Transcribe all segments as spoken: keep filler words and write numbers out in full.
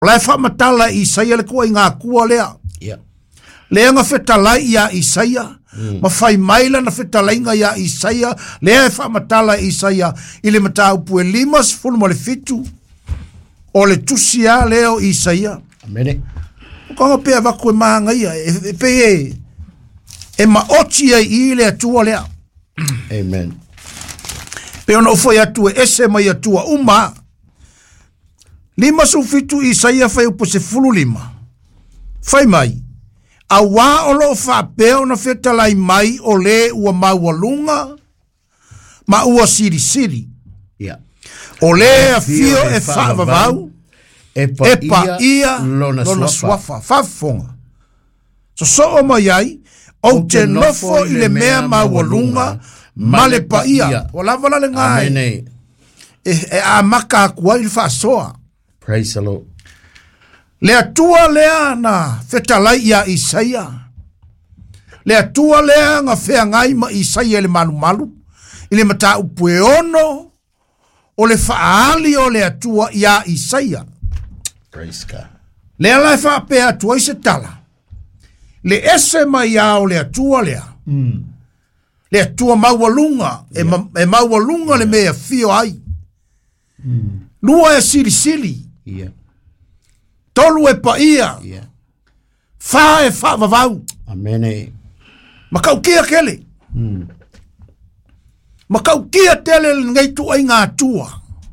Lai whamatala i Isaia le kua i ngā kua lea. Yeah. Lea ngā whetalai i a Isaia. Mm. Ma whai maila na whetalai ngā i a Isaia. Lea e whamatala i Isaia. I le mata upu e limas funu ma le fitu. O le tusia leo i Isaia. Amene. Kanga pea waku e maanga ia. E, e pe e. E ma oti ai i le atua lea. Amen. Pe ona ufo i atua ese mai atua uma. Lima su fitu i Isaia fai upo se fulu lima. Fai mai. A wā o lo wha peo na whetalai mai o le ua maua lunga. Ma ua siri siri. Yeah. O le a fio e wha vavau. E pa, e pa ia lona, lona swafa. swafa. Fafonga. So so o mai ai. O te nofo i le mea maua lunga. Ma le pa ia. O la vala le ngai. Amene. E, e a maka kua i wha soa. Praise the Lord. Le atua lea na whetalai ia Isaia. Le atua lea nga whea ngai ma Isaia le malu malu. I le mata upue ono. O le whaali o le atua ia Isaia. Praise God. Le alai whaapea atua i se tala. Le ese mai ia o le atua lea. Mm. Le atua maualunga. Yeah. E, ma, e maualunga yeah. Le mea fio ai. Mm. Lua e siri siri. Yeah. Tolu e pa ia. Yeah. Fa e fa vavau. Amene. Makau kia kele. Mm. Makau kia tele ngai tu ai ngā tua.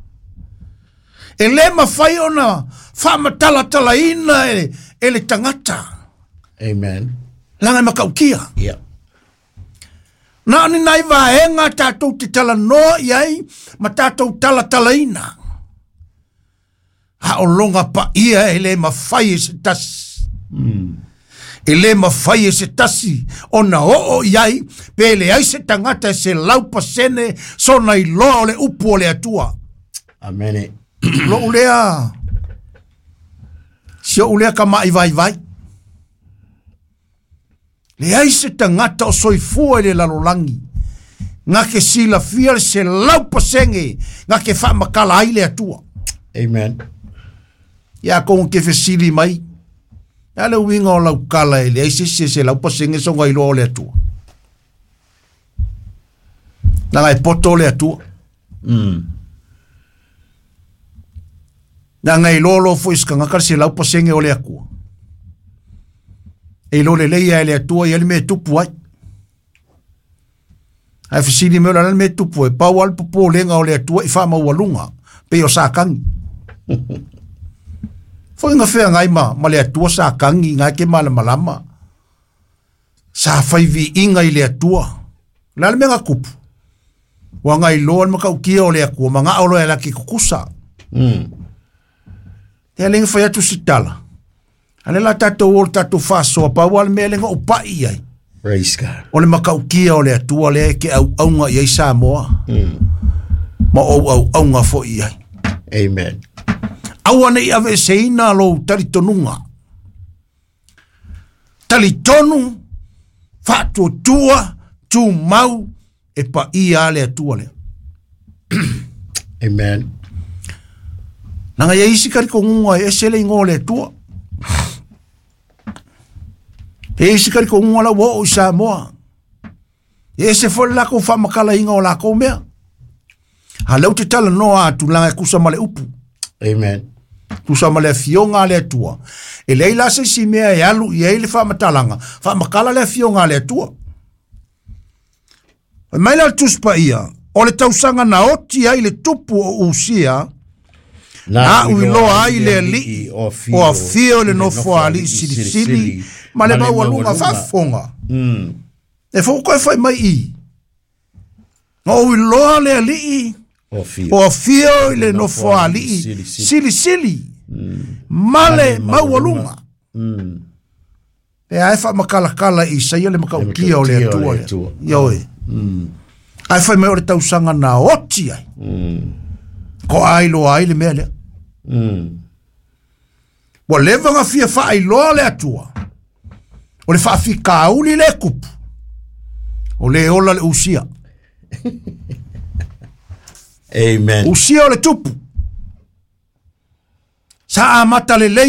E le mawhai ona fa matala tala ina e, e le tangata. Amen. Langa makau kia. Yeah. Na ani nai vahenga tātou te tala noa iai ma tātou tala tala ina. Ha o longa pa ia e le mawhai e se tasi. Mm. E le mawhai e se tasi. O na o o iai, pe le ai se tangata e se laupa sene, so na i loa o le upu o le atua. Amene. Lo ulea. Sio ulea ka mai vai vai. Le ai se tangata o soifua e le lalolangi. Nga ke sila fia se laupa senge, nga ke wha makala ai le atua. Amen. Ia kong ke fesili mai. Ia le winga o lau kala e le aise se se lau pasenge so ngai lo le atua. Nanga e poto le atua. Mm. Nanga i lolo fo iska ngakar se lau pasenge o le akua. E lo le leia e le atua i ali me tupu ai. Ai fesili me o la me tupu e pau al popo lenga o le atua i wha maualunga. Pe o sākangi. Foi nga whea ngai ma, ma le atua sa kangi, ngai ke mala malama. Sa whaivi inga i le atua. Lale me nga kupu. Wa ngai loan maka ukia o le akua, ma nga olo e laki kukusa. Mm. Te alenga whai atu si tala. Ane la tato o tato whasoa, pa wale me alenga upai ai. Praise God. O le maka ukia o le atua le ke au aunga i ai Samoa. Mm. Ma au au aunga fo i ai. Amen. Awane i ave se ina lo tali tonunga. Tali tonu, whātua tua, tū mau, e pa i ale atua lea. Amen. Nanga ia isi kari ko ngunga e sele ingo le atua. E isi kari ko ngunga la wo o Samoa. E se fole lako whamakala inga o lako mea. Ha lau te tala noa atu langa kusa male upu. Amen. Kusa male fionga le atua. E leila se si mea e alu i eile whamatalanga. Whamakala le fionga le atua. E maila tuspa ia. O le tausanga na oti ai le tupu o usia. Na uiloa ai le li. O a fio le nofo ali sili sili. Ma le maua lunga whafonga. Mm. E whoko e whai mai i. O uiloa le li i. O fio. O fio le no fo ali sili sili male maualunga mm e ai fa makala kala i sai le makau kia o le atua yo e mm ai fa me o tau sanga na oti ai mm ko ai lo ai le mele mm wa leva nga fia fa ai lo le atua o le fa fika uli le kup o le ola le usia. Amen. Usia o le tupu. sa amata le